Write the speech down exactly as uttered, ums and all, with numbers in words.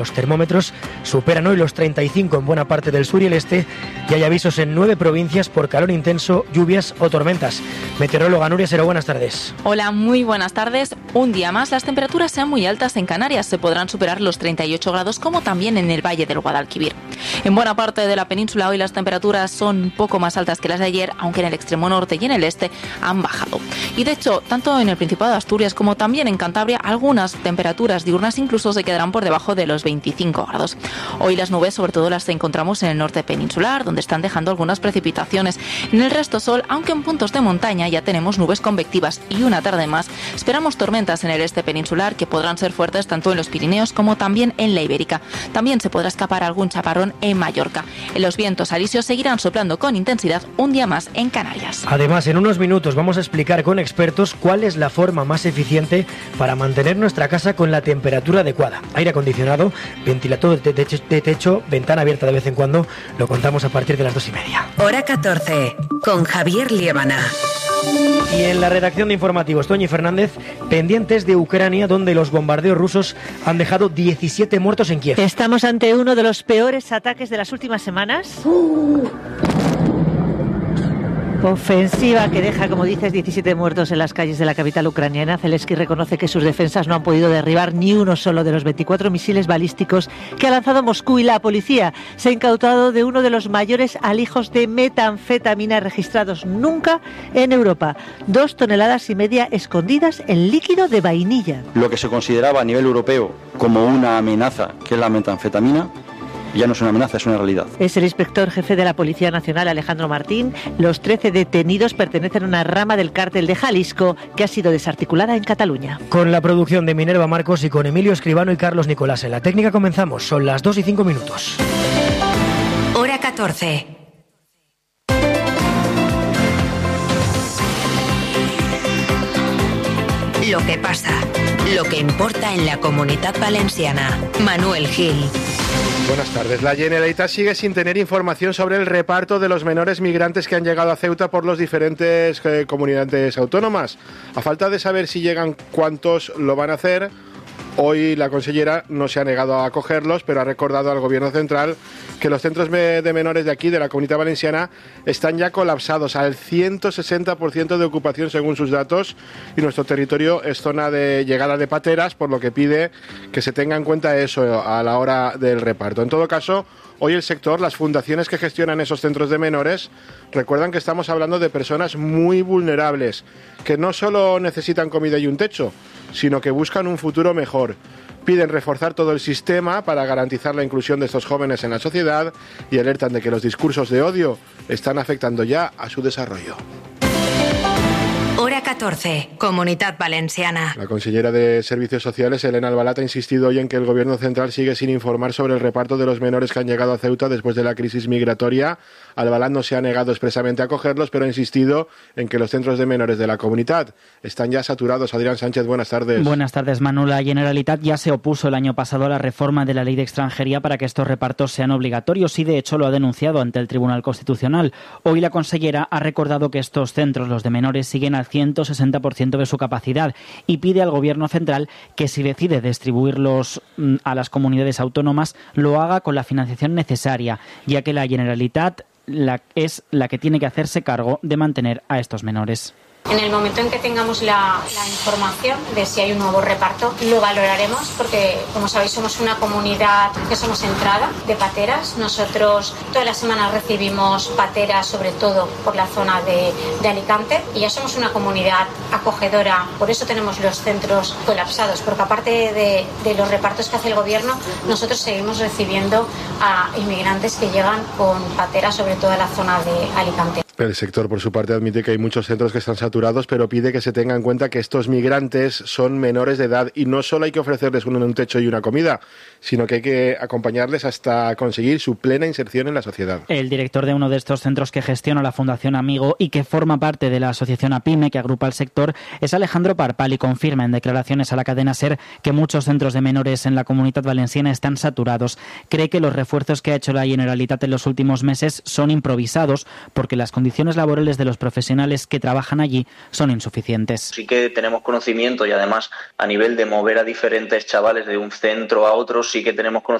Los termómetros superan hoy los treinta y cinco en buena parte del sur y el este y hay avisos en nueve provincias por calor intenso, lluvias o tormentas. Meteoróloga Nuria Sero, buenas tardes. Hola, muy buenas tardes. Un día más las temperaturas sean muy altas en Canarias. Se podrán superar los treinta y ocho grados como también en el Valle del Guadalquivir. En buena parte de la península hoy las temperaturas son un poco más altas que las de ayer, aunque en el extremo norte y en el este han bajado. Y de hecho, tanto en el Principado de Asturias como también en Cantabria, algunas temperaturas diurnas incluso se quedarán por debajo de los veinticinco grados. Hoy las nubes sobre todo las encontramos en el norte peninsular, donde están dejando algunas precipitaciones. En el resto sol, aunque en puntos de montaña ya tenemos nubes convectivas y una tarde más esperamos tormentas en el este peninsular que podrán ser fuertes tanto en los Pirineos como también en la Ibérica. También se podrá escapar algún chaparrón en Mallorca. Los vientos alisios seguirán soplando con intensidad un día más en Canarias. Además, en unos minutos vamos a explicar con expertos cuál es la forma más eficiente para mantener nuestra casa con la temperatura adecuada. Aire acondicionado, ventilador de techo, de techo, ventana abierta de vez en cuando. Lo contamos a partir de las dos y media. Hora catorce, con Javier Liébana. Y en la redacción de informativos, Toñi Fernández, pendientes de Ucrania, donde los bombardeos rusos han dejado diecisiete muertos en Kiev. Estamos ante uno de los peores ataques de las últimas semanas. Uh. Ofensiva que deja, como dices, diecisiete muertos en las calles de la capital ucraniana. Zelensky reconoce que sus defensas no han podido derribar ni uno solo de los veinticuatro misiles balísticos que ha lanzado Moscú, y la policía se ha incautado de uno de los mayores alijos de metanfetamina registrados nunca en Europa. Dos toneladas y media escondidas en líquido de vainilla. Lo que se consideraba a nivel europeo como una amenaza, que es la metanfetamina, ya no es una amenaza, es una realidad. Es el inspector jefe de la Policía Nacional, Alejandro Martín. Los trece detenidos pertenecen a una rama del cártel de Jalisco que ha sido desarticulada en Cataluña. Con la producción de Minerva Marcos y con Emilio Escribano y Carlos Nicolás en la técnica comenzamos. Son las dos y cinco minutos. Hora catorce. Lo que pasa, lo que importa en la Comunitat Valenciana. Manuel Gil. Buenas tardes. La Generalitat sigue sin tener información sobre el reparto de los menores migrantes que han llegado a Ceuta por las diferentes eh, comunidades autónomas. A falta de saber si llegan, cuántos lo van a hacer, hoy la consellera no se ha negado a acogerlos, pero ha recordado al Gobierno central que los centros de menores de aquí, de la Comunidad Valenciana, están ya colapsados al ciento sesenta por ciento de ocupación según sus datos, y nuestro territorio es zona de llegada de pateras, por lo que pide que se tenga en cuenta eso a la hora del reparto. En todo caso, hoy el sector, las fundaciones que gestionan esos centros de menores, recuerdan que estamos hablando de personas muy vulnerables, que no solo necesitan comida y un techo, sino que buscan un futuro mejor. Piden reforzar todo el sistema para garantizar la inclusión de estos jóvenes en la sociedad y alertan de que los discursos de odio están afectando ya a su desarrollo. Hora catorce, Comunitat Valenciana. La consellera de Servicios Sociales, Elena Albalat, ha insistido hoy en que el Gobierno central sigue sin informar sobre el reparto de los menores que han llegado a Ceuta después de la crisis migratoria. Albalat no se ha negado expresamente a acogerlos, pero ha insistido en que los centros de menores de la comunidad están ya saturados. Adrián Sánchez, buenas tardes. Buenas tardes, Manu. La Generalitat ya se opuso el año pasado a la reforma de la Ley de Extranjería para que estos repartos sean obligatorios y, de hecho, lo ha denunciado ante el Tribunal Constitucional. Hoy la consellera ha recordado que estos centros, los de menores, siguen al ciento sesenta por ciento de su capacidad y pide al Gobierno central que, si decide distribuirlos a las comunidades autónomas, lo haga con la financiación necesaria, ya que la Generalitat la, es la que tiene que hacerse cargo de mantener a estos menores. En el momento en que tengamos la, la información de si hay un nuevo reparto, lo valoraremos porque, como sabéis, somos una comunidad que somos entrada de pateras. Nosotros todas las semanas recibimos pateras, sobre todo por la zona de, de Alicante, y ya somos una comunidad acogedora. Por eso tenemos los centros colapsados, porque aparte de, de los repartos que hace el Gobierno, nosotros seguimos recibiendo a inmigrantes que llegan con pateras, sobre todo a la zona de Alicante. El sector, por su parte, admite que hay muchos centros que están saturados, pero pide que se tenga en cuenta que estos migrantes son menores de edad y no solo hay que ofrecerles un, un techo y una comida, sino que hay que acompañarles hasta conseguir su plena inserción en la sociedad. El director de uno de estos centros que gestiona la Fundación Amigo y que forma parte de la asociación APIME, que agrupa al sector, es Alejandro Parpal, y confirma en declaraciones a la cadena SER que muchos centros de menores en la Comunitat Valenciana están saturados. Cree que los refuerzos que ha hecho la Generalitat en los últimos meses son improvisados porque las condiciones condiciones laborales de los profesionales que trabajan allí son insuficientes. Sí que tenemos conocimiento y además a nivel de mover a diferentes chavales de un centro a otro, sí que tenemos conocimiento